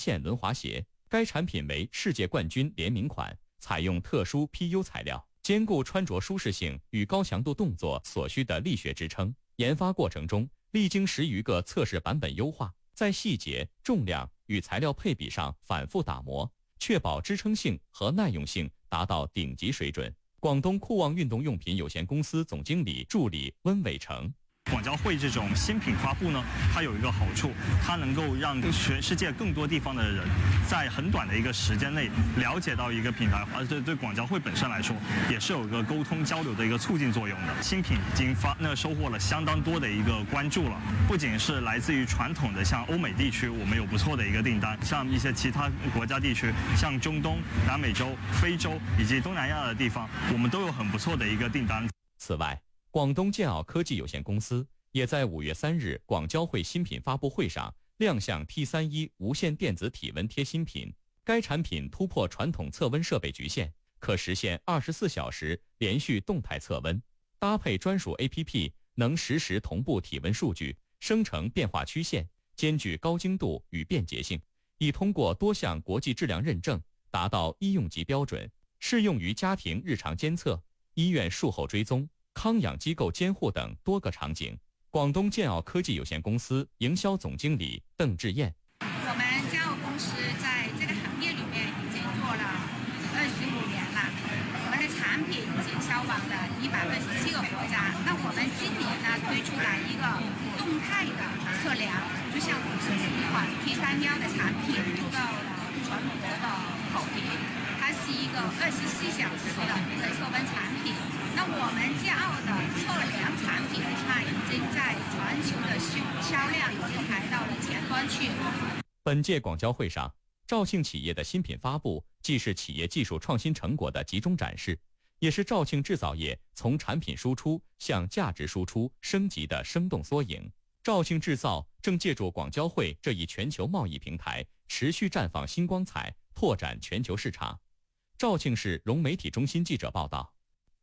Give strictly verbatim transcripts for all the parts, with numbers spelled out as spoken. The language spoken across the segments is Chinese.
线轮滑鞋。该产品为世界冠军联名款，采用特殊 P U 材料，兼顾穿着舒适性与高强度动作所需的力学支撑。研发过程中，历经十余个测试版本优化，在细节、重量与材料配比上反复打磨，确保支撑性和耐用性达到顶级水准。广东酷旺运动用品有限公司总经理助理温伟成。 广交会这种新品发布呢，它有一个好处，它能够让全世界更多地方的人在很短的一个时间内了解到一个品牌，而且对广交会本身来说，也是有一个沟通交流的一个促进作用的。新品已经发那收获了相当多的一个关注了，不仅是来自于传统的像欧美地区，我们有不错的一个订单，像一些其他国家地区，像中东、南美洲、非洲以及东南亚的地方，我们都有很不错的一个订单。 此外，广东健奥科技有限公司也在五月三日广交会新品发布会上亮相 T 三十一 无线电子体温贴新品。该产品突破传统测温设备局限，可实现二十四小时连续动态测温，搭配专属 A P P 能实时同步体温数据，生成变化曲线，兼具高精度与便捷性，已通过多项国际质量认证，达到医用级标准，适用于家庭日常监测、医院术后追踪、康养机构监护等多个场景。广东健奥科技有限公司营销总经理邓志燕： 我们健奥公司在这个行业里面已经做了二十五年了，我们的产品已经销往了一百二十七个国家。那我们今年呢推出来一个动态的测量，就像我们这一款 T 三十一 的产品受到了全国的好评，它是一个二十四小时的一个测温产品。那我们健奥的测量产品，它已经在全球的销量已经排到了前端去。 本届广交会上，肇庆企业的新品发布，既是企业技术创新成果的集中展示，也是肇庆制造业从产品输出向价值输出升级的生动缩影。肇庆制造正借助广交会这一全球贸易平台，持续绽放新光彩，拓展全球市场。肇庆市融媒体中心记者报道。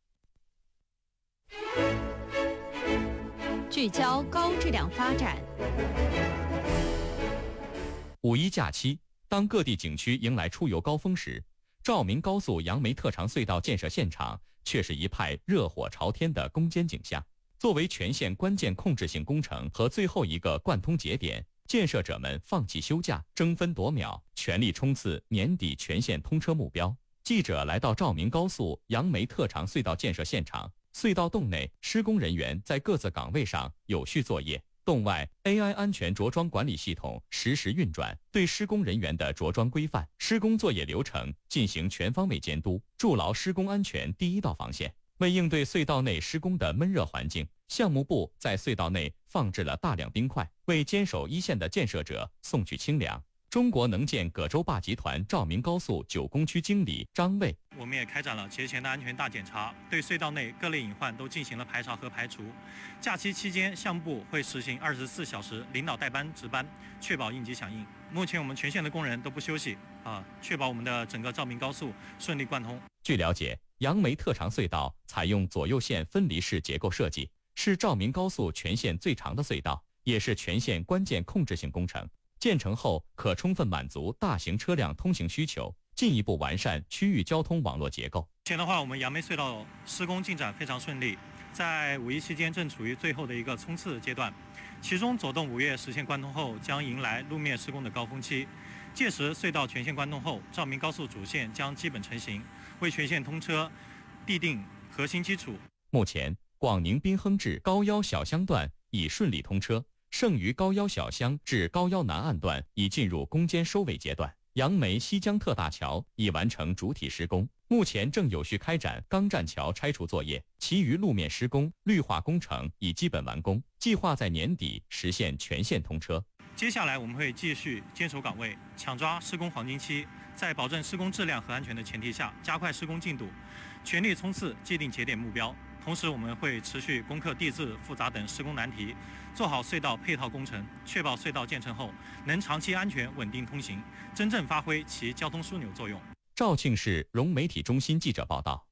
聚焦高质量发展。 五一假期，当各地景区迎来出游高峰时，肇明高速杨梅特长隧道建设现场却是一派热火朝天的攻坚景象。作为全线关键控制性工程和最后一个贯通节点，建设者们放弃休假，争分夺秒，全力冲刺年底全线通车目标。记者来到肇明高速杨梅特长隧道建设现场，隧道洞内施工人员在各自岗位上有序作业，洞外 A I 安全着装管理系统实时运转，对施工人员的着装规范、施工作业流程进行全方位监督，筑牢施工安全第一道防线。为应对隧道内施工的闷热环境，项目部在隧道内放置了大量冰块，为坚守一线的建设者送去清凉。中国能建葛洲坝集团肇明高速九工区经理张卫： 我们也开展了节前的安全大检查，对隧道内各类隐患都进行了排查和排除。假期期间，项目部会实行二十四小时领导带班值班，确保应急响应。目前我们全线的工人都不休息啊，确保我们的整个肇明高速顺利贯通。 据了解，杨梅特长隧道采用左右线分离式结构设计，是肇明高速全线最长的隧道，也是全线关键控制性工程。建成后可充分满足大型车辆通行需求，进一步完善区域交通网络结构。 目前的话，我们杨梅隧道施工进展非常顺利，在五一期间正处于最后的一个冲刺阶段，其中左洞五月实现贯通后，将迎来路面施工的高峰期。届时隧道全线贯通后，肇明高速主线将基本成型，为全线通车奠定核心基础。 目前，广宁滨亨至高腰小乡段已顺利通车。剩余高腰小乡至高腰南岸段已进入攻坚收尾阶段，杨梅西江特大桥已完成主体施工，目前正有序开展钢栈桥拆除作业，其余路面施工、绿化工程已基本完工，计划在年底实现全线通车。 接下来我们会继续坚守岗位，抢抓施工黄金期，在保证施工质量和安全的前提下，加快施工进度，全力冲刺既定节点目标。同时，我们会持续攻克地质复杂等施工难题，做好隧道配套工程，确保隧道建成后能长期安全稳定通行，真正发挥其交通枢纽作用。 肇庆市融媒体中心记者报道。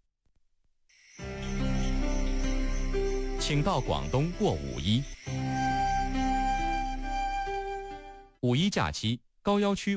请到广东过五一。五一假期，高要区